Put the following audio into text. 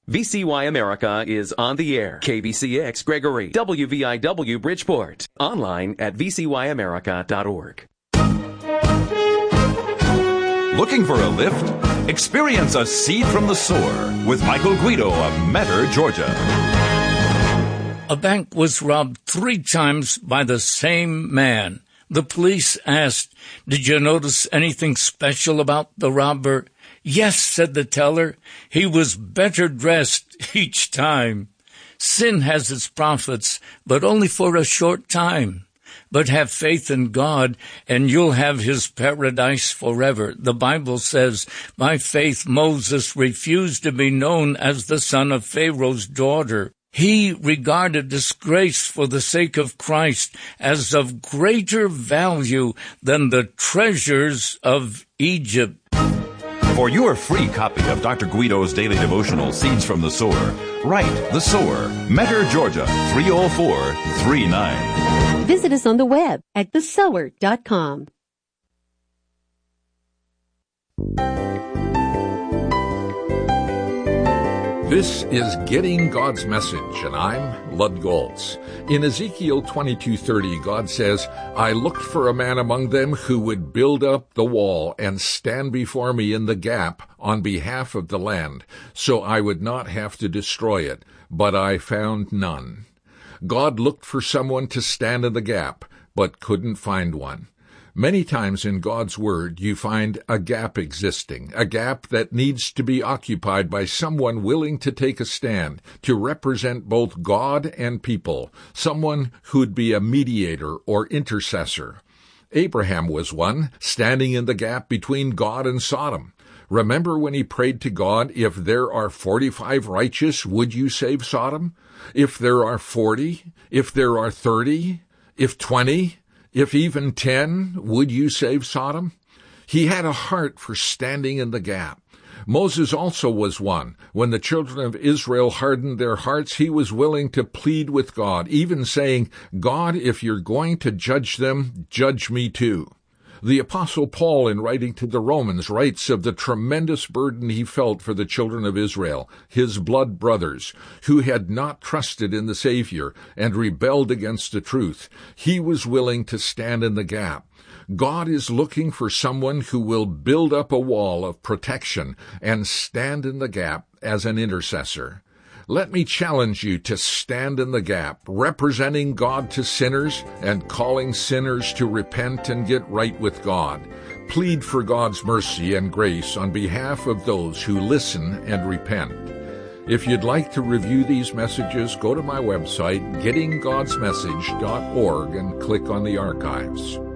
VCY America is on the air. KBCX Gregory, WVIW Bridgeport. Online at vcyamerica.org. Looking for a lift? Experience a seed from the sower with Michael Guido of Metter, Georgia. A bank was robbed 3 times by the same man. The police asked, "Did you notice anything special about the robber?" "Yes," said the teller. "He was better dressed each time." Sin has its profits, but only for a short time. But have faith in God, and you'll have his paradise forever. The Bible says, by faith Moses refused to be known as the son of Pharaoh's daughter. He regarded disgrace for the sake of Christ as of greater value than the treasures of Egypt. For your free copy of Dr. Guido's daily devotional, Seeds from the Sower, write The Sower, Metter, Georgia, 30439. Visit us on the web at thesower.com. This is Getting God's Message, and I'm Lud Goltz. In Ezekiel 22:30, God says, "I looked for a man among them who would build up the wall and stand before me in the gap on behalf of the land, so I would not have to destroy it, but I found none." God looked for someone to stand in the gap, but couldn't find one. Many times in God's Word you find a gap existing, a gap that needs to be occupied by someone willing to take a stand, to represent both God and people, someone who'd be a mediator or intercessor. Abraham was one, standing in the gap between God and Sodom. Remember when he prayed to God, "If there are 45 righteous, would you save Sodom? If there are 40, if there are 30, if 20, if even 10, would you save Sodom?" He had a heart for standing in the gap. Moses also was one. When the children of Israel hardened their hearts, he was willing to plead with God, even saying, "God, if you're going to judge them, judge me too." The Apostle Paul, in writing to the Romans, writes of the tremendous burden he felt for the children of Israel, his blood brothers, who had not trusted in the Savior and rebelled against the truth. He was willing to stand in the gap. God is looking for someone who will build up a wall of protection and stand in the gap as an intercessor. Let me challenge you to stand in the gap, representing God to sinners and calling sinners to repent and get right with God. Plead for God's mercy and grace on behalf of those who listen and repent. If you'd like to review these messages, go to my website, gettinggodsmessage.org, and click on the archives.